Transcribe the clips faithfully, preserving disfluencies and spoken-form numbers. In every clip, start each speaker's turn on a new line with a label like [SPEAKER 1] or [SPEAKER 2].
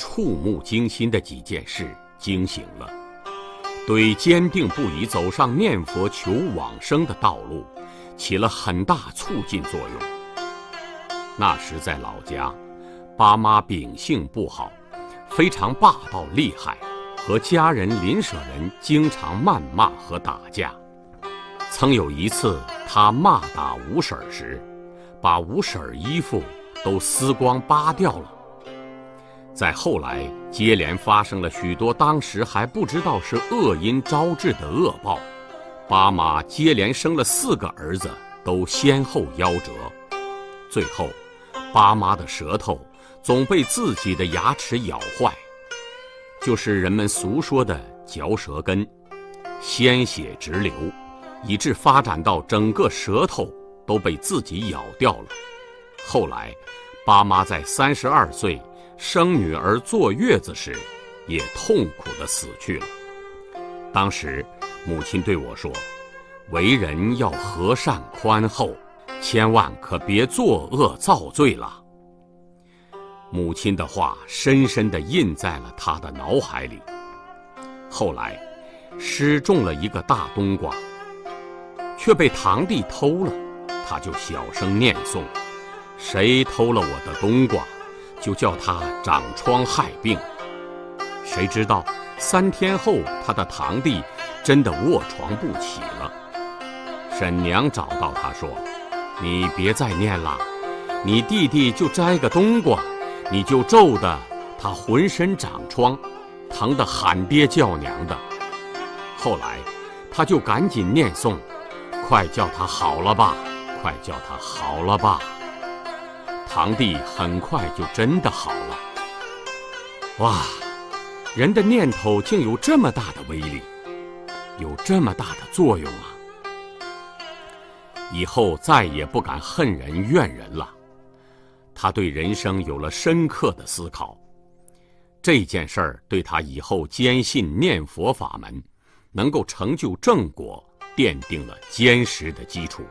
[SPEAKER 1] 触目惊心的几件事惊醒了，对坚定不移走上念佛求往生的道路起了很大促进作用。那时在老家，爸妈秉性不好，非常霸道厉害，和家人邻舍人经常谩骂和打架。曾有一次他骂打吴婶时，把吴婶衣服都撕光扒掉了。在后来接连发生了许多当时还不知道是恶因招致的恶报，爸妈接连生了四个儿子都先后夭折，最后爸妈的舌头总被自己的牙齿咬坏，就是人们俗说的嚼舌根，鲜血直流，以致发展到整个舌头都被自己咬掉了。后来爸妈在三十二岁生女儿坐月子时，也痛苦地死去了。当时母亲对我说，为人要和善宽厚，千万可别作恶造罪了。母亲的话深深地印在了他的脑海里。后来失种了一个大冬瓜，却被堂弟偷了，他就小声念诵，谁偷了我的冬瓜，就叫他长疮害病。谁知道三天后他的堂弟真的卧床不起了。婶娘找到他说，你别再念了，你弟弟就摘个冬瓜，你就咒得他浑身长疮，疼得喊爹叫娘的。后来他就赶紧念诵，快叫他好了吧，快叫他好了吧。堂弟很快就真的好了。哇，人的念头竟有这么大的威力，有这么大的作用啊！以后再也不敢恨人怨人了。他对人生有了深刻的思考，这件事儿对他以后坚信念佛法门能够成就正果奠定了坚实的基础。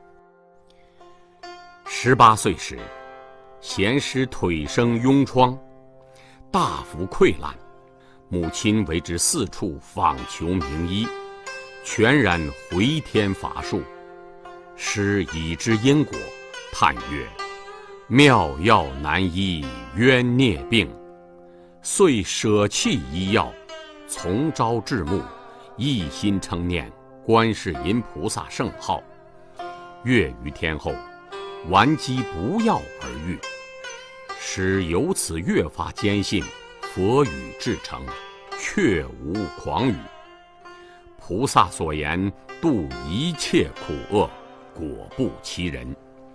[SPEAKER 1] 十八岁时，贤师腿生痈疮，大幅溃烂，母亲为之四处访求名医，全然回天乏术。师已知因果，叹曰，妙药难医冤孽病，遂舍弃医药，从朝至暮，一心称念观世音菩萨圣号。月余天后，顽疾不药而愈。使由此越发坚信佛语至诚，确无诳语。菩萨所言度一切苦厄，果不其人。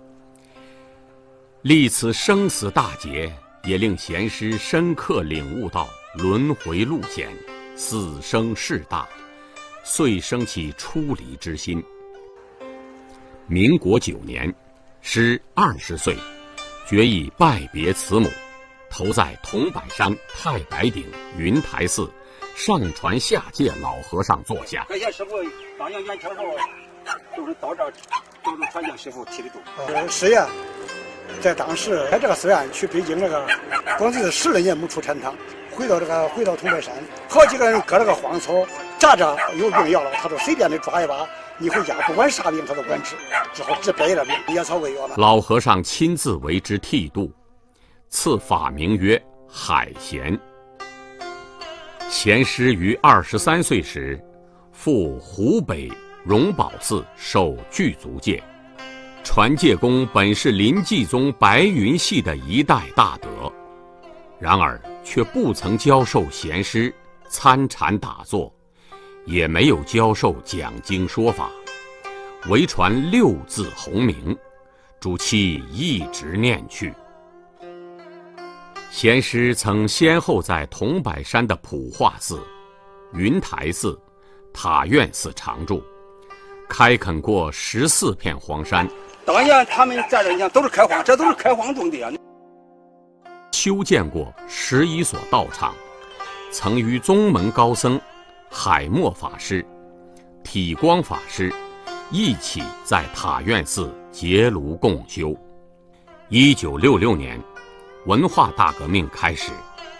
[SPEAKER 1] 历此生死大劫，也令贤师深刻领悟到轮回路险，死生事大，遂生起出离之心。民国九年，师二十岁，决意拜别慈母，投在桐柏山太白顶云台寺上传下界老和尚座下。
[SPEAKER 2] 快些师傅当阳元天后，都是到这儿，都是传教师傅提的度。
[SPEAKER 3] 呃，是呀，在当时在这个寺院去北京这个，光是十来年没出禅堂，回到这个回到桐柏山，好几个人割了个荒草，扎着有病要了，他都随便的抓一把。你回家不管啥病他都管治，只好治别的病，野草喂药了。
[SPEAKER 1] 老和尚亲自为之剃度，赐法名曰海贤。贤师于二十三岁时，赴湖北荣宝寺受具足戒。传戒功本是临济宗白云系的一代大德，然而却不曾教授贤师参禅打坐，也没有教授讲经说法，唯传六字洪名，主其一直念去。贤师曾先后在桐柏山的普化寺、云台寺、塔院寺常住，开垦过十四片荒山。
[SPEAKER 2] 当年他们在这，你看都是开荒，这都是开荒种的啊。
[SPEAKER 1] 修建过十一所道场，曾与宗门高僧海默法师、体光法师一起在塔院寺结庐共修。一九六六年，文化大革命开始，